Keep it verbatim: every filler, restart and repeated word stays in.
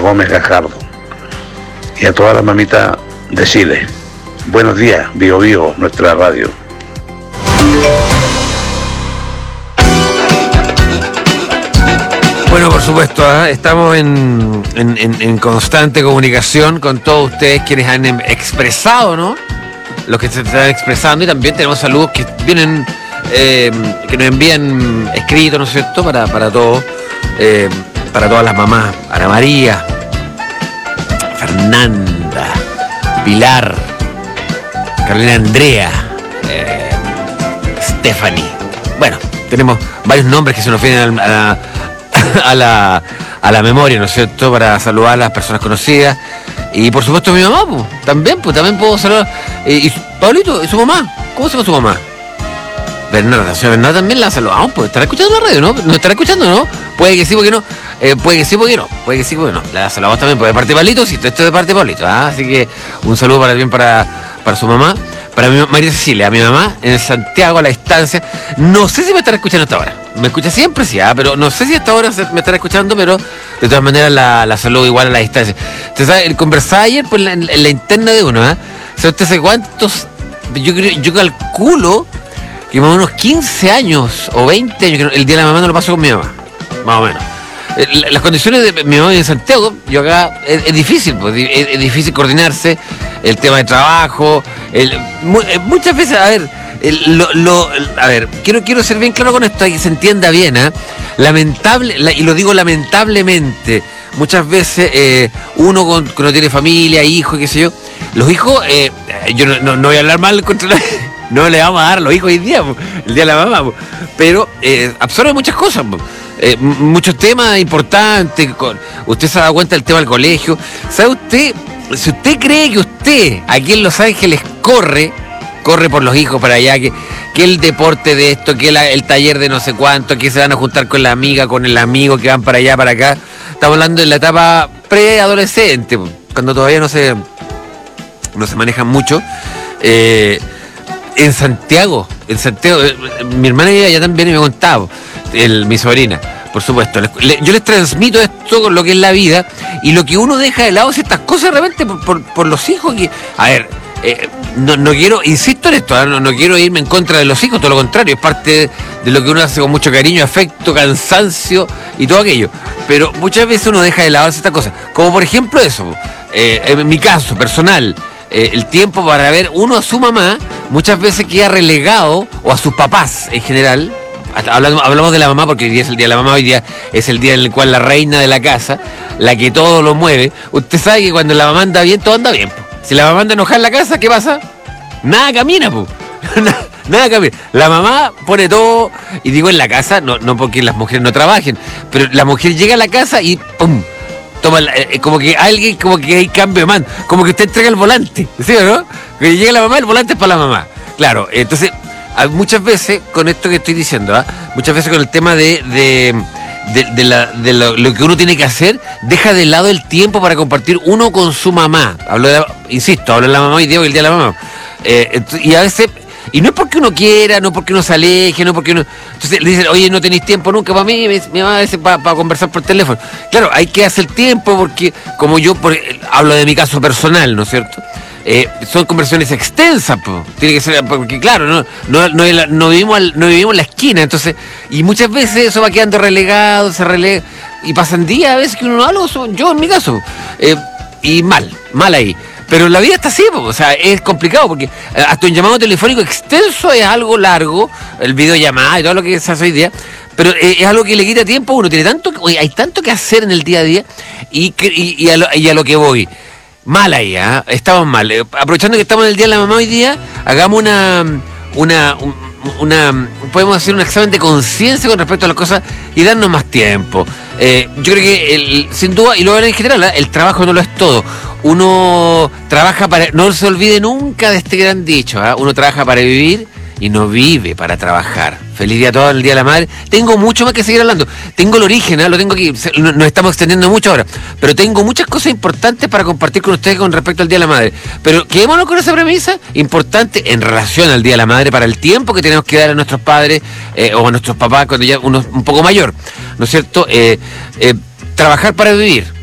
Gómez Gajardo. Y a todas las mamitas de Chile. Buenos días, Vigo Vigo, nuestra radio. Bueno, por supuesto, ¿eh? estamos en, en, en, en constante comunicación con todos ustedes quienes han em- expresado, ¿no? Los que se están expresando, y también tenemos saludos que vienen, eh, que nos envían escritos, ¿no es cierto? Para, para todos, eh, para todas las mamás. Ana María, Fernanda, Pilar, Carolina Andrea, eh, Stephanie. Bueno, tenemos varios nombres que se nos vienen a la, a la, a la memoria, ¿no es cierto? Para saludar a las personas conocidas. Y por supuesto mi mamá, pues, también, pues también puedo saludar. Eh, y Pablito, ¿y su mamá? ¿Cómo se llama su mamá? Bernarda, la señora Bernarda también la saludamos, pues estará escuchando la radio, ¿no? ¿No estará escuchando, no? Puede que sí, porque no. Eh, puede que sí, porque no. Puede que sí, porque no. La saludamos también, pues de parte de Pablito, sí, esto es de parte de Pablito, ¿ah? Así que un saludo para bien para, para su mamá. Para mi María Cecilia, a mi mamá, en Santiago, a la distancia. No sé si me estará escuchando hasta ahora. Me escucha siempre, sí, ¿ah? Pero no sé si hasta ahora me estará escuchando, pero de todas maneras la, la saludo igual a la distancia. Usted sabe, el conversaba ayer pues, en, la, en la interna de uno, ¿ah? ¿eh? O sea, usted sabe cuántos, yo, creo, yo calculo que más o menos quince años o veinte años, que el día de la mamá no lo paso con mi mamá, más o menos. Las condiciones de mi mamá en Santiago, yo acá, es, es difícil, pues, es, es difícil coordinarse, el tema de trabajo, el, mu, muchas veces, a ver, el, lo, lo, a ver, quiero, quiero ser bien claro con esto, que se entienda bien, ¿eh? Lamentable, la, y lo digo lamentablemente, muchas veces eh, uno con, que no tiene familia, hijos, qué sé yo, los hijos, eh, yo no, no, no voy a hablar mal contra la... No le vamos a dar a los hijos hoy día, el día de la mamá, pero eh, absorbe muchas cosas, eh, muchos temas importantes. Usted se da cuenta del tema del colegio. ¿Sabe usted? Si usted cree que usted aquí en Los Ángeles corre, corre por los hijos para allá, que, que el deporte de esto, que la, el taller de no sé cuánto, que se van a juntar con la amiga, con el amigo, que van para allá, para acá. Estamos hablando de la etapa preadolescente, cuando todavía no se, no se manejan mucho. Eh, En Santiago, en Santiago, mi hermana ella ya también me contaba, el, mi sobrina, por supuesto. Le, yo les transmito esto con lo que es la vida y lo que uno deja de lado ciertas cosas de repente por, por, por los hijos. Que, a ver, eh, no, no quiero, insisto en esto, ¿eh? no, no quiero irme en contra de los hijos, todo lo contrario, es parte de, de lo que uno hace con mucho cariño, afecto, cansancio y todo aquello. Pero muchas veces uno deja de lado ciertas cosas, como por ejemplo eso, eh, en mi caso personal. Eh, el tiempo para ver uno a su mamá muchas veces queda relegado, o a sus papás en general. Hablamos, hablamos de la mamá porque hoy día es el día de la mamá, hoy día es el día en el cual la reina de la casa, la que todo lo mueve. Usted sabe que cuando la mamá anda bien, todo anda bien, po. Si la mamá anda enojada en la casa, ¿qué pasa? Nada camina, po. Nada camina. La mamá pone todo, y digo en la casa, no, no porque las mujeres no trabajen, pero la mujer llega a la casa y ¡pum! Toma, eh, como que alguien, como que hay cambio de mando, como que usted entrega el volante, ¿sí o no? Que llega la mamá, el volante es para la mamá. Claro, entonces, muchas veces, con esto que estoy diciendo, ¿eh? muchas veces con el tema de, de, de, de, la, de lo, lo que uno tiene que hacer, deja de lado el tiempo para compartir uno con su mamá. Hablo de la, insisto, hablo de la mamá hoy día, el día de la mamá. Eh, y a veces... Y no es porque uno quiera, no es porque uno se aleje, no es porque uno... Entonces le dicen, oye, no tenéis tiempo nunca para mí, mi mamá a veces para pa conversar por teléfono. Claro, hay que hacer tiempo porque, como yo por, hablo de mi caso personal, ¿no es cierto? Eh, son conversaciones extensas, po. Tiene que ser, porque claro, no, no, no, no, vivimos al, no vivimos en la esquina, entonces, y muchas veces eso va quedando relegado, se relega, y pasan días a veces que uno no habla, yo en mi caso, eh, y mal, mal ahí. Pero la vida está así, o sea, es complicado porque hasta un llamado telefónico extenso es algo largo, el videollamada y todo lo que se hace hoy día, pero es algo que le quita tiempo a uno, tiene tanto, hay tanto que hacer en el día a día y, y, y, a, lo, y a lo que voy, mal ahí, ¿eh? Estamos mal. Aprovechando que estamos en el Día de la Mamá hoy día, hagamos una, una, una podemos hacer un examen de conciencia con respecto a las cosas y darnos más tiempo. Eh, yo creo que el, sin duda, y lo ven en general, ¿eh? El trabajo no lo es todo. Uno trabaja para... No se olvide nunca de este gran dicho, ¿eh? Uno trabaja para vivir y no vive para trabajar. Feliz día a todos, el Día de la Madre. Tengo mucho más que seguir hablando. Tengo el origen, ¿eh? Lo tengo aquí. Nos estamos extendiendo mucho ahora. Pero tengo muchas cosas importantes para compartir con ustedes con respecto al Día de la Madre. Pero quedémonos con esa premisa importante en relación al Día de la Madre para el tiempo que tenemos que dar a nuestros padres eh, o a nuestros papás cuando ya uno un poco mayor. ¿No es cierto? Eh, eh, trabajar para vivir.